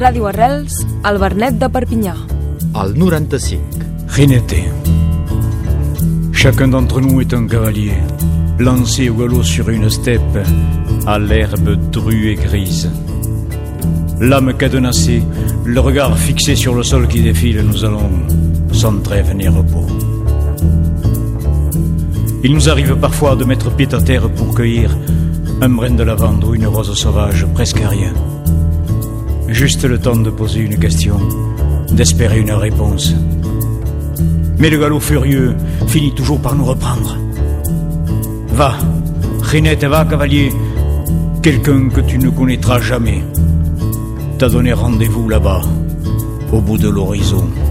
Ràdio Arrels, al Vernet de Perpinyà. Al 95. Rinette. Chacun d'entre nous est un cavalier, lancé au galop sur une steppe, à l'herbe drue et grise. L'âme cadenassée, le regard fixé sur le sol qui défile, nous allons sans trêve ni repos. Il nous arrive parfois de mettre pied à terre pour cueillir un brin de lavande ou une rose sauvage, presque rien. Juste le temps de poser une question, d'espérer une réponse. Mais le galop furieux finit toujours par nous reprendre. Va, Rinette, va, cavalier. Quelqu'un que tu ne connaîtras jamais t'a donné rendez-vous là-bas, au bout de l'horizon.